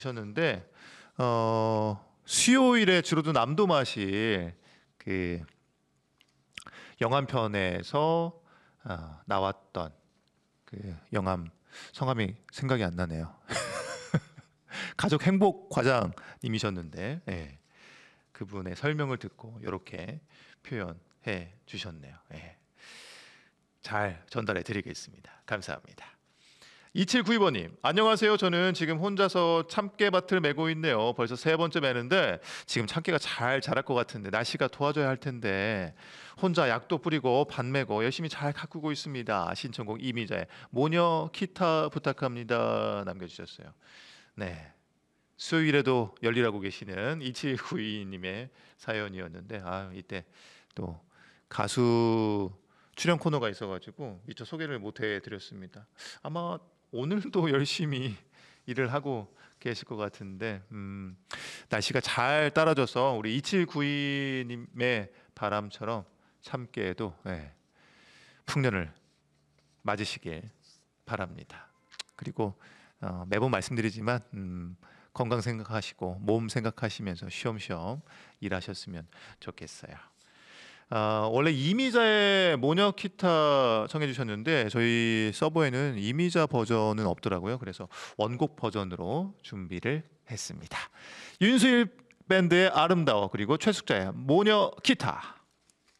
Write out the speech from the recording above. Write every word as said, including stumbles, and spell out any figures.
셨는데 어, 수요일에 주로도 남도마실 그 영암편에서 어, 나왔던 그 영암 성함이 생각이 안 나네요. 가족 행복 과장님이셨는데 예, 그분의 설명을 듣고 이렇게 표현해 주셨네요. 예, 잘 전달해 드리겠습니다. 감사합니다. 이칠구이 번님 안녕하세요. 저는 지금 혼자서 참깨밭을 메고 있네요. 벌써 세 번째 메는데 지금 참깨가 잘 자랄 것 같은데 날씨가 도와줘야 할 텐데 혼자 약도 뿌리고 밭 메고 열심히 잘 가꾸고 있습니다. 신청곡 이미자의 모녀 기타 부탁합니다 남겨주셨어요. 네, 수요일에도 열일하고 계시는 이칠구이 님의 사연이었는데 아 이때 또 가수 출연 코너가 있어가지고 미처 소개를 못 해드렸습니다. 아마 오늘도 열심히 일을 하고 계실 것 같은데 음, 날씨가 잘 따라줘서 우리 이칠구이 님의 바람처럼 참깨에도 네, 풍년을 맞으시길 바랍니다. 그리고 어, 매번 말씀드리지만 음, 건강 생각하시고 몸 생각하시면서 쉬엄쉬엄 일하셨으면 좋겠어요. 아, 원래 이미자의 모녀 기타 청해 주셨는데 저희 서버에는 이미자 버전은 없더라고요. 그래서 원곡 버전으로 준비를 했습니다. 윤수일 밴드의 아름다워 그리고 최숙자의 모녀 기타.